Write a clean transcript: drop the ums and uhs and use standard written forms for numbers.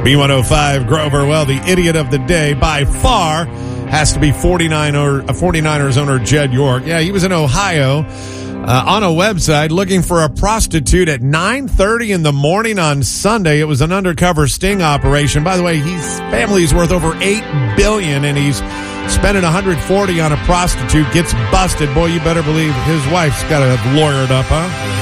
B105 Grover. Well, the idiot of the day by far has to be 49ers owner Jed York. Yeah, he was in Ohio on a website looking for a prostitute at 9:30 in the morning on Sunday. It was an undercover sting operation. By the way, his family's worth over $8 billion, and he's spending $140 on a prostitute. Gets busted. Boy, you better believe his wife's got to have lawyered up, huh?